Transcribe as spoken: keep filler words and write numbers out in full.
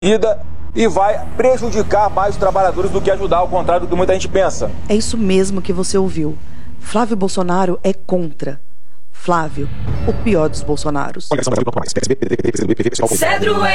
e vai prejudicar mais os trabalhadores do que ajudar, ao contrário do que muita gente pensa. É isso mesmo que você ouviu. Flávio Bolsonaro é contra. Flávio, o pior dos Bolsonaros. Cedro